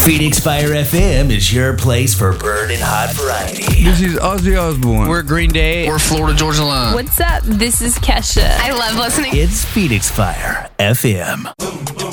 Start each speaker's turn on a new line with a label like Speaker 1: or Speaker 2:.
Speaker 1: Phoenix Fire FM is your place for burning hot variety.
Speaker 2: This is Ozzy Osbourne.
Speaker 3: We're Green Day.
Speaker 4: We're Florida Georgia Line.
Speaker 5: What's up? This is Kesha.
Speaker 6: I love listening.
Speaker 1: It's Phoenix Fire FM.